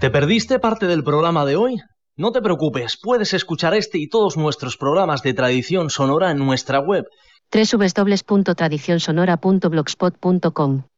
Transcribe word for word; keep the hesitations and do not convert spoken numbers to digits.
¿Te perdiste parte del programa de hoy? No te preocupes, puedes escuchar este y todos nuestros programas de Tradición Sonora en nuestra web doble u doble u doble u punto tradición sonora punto blogspot punto com.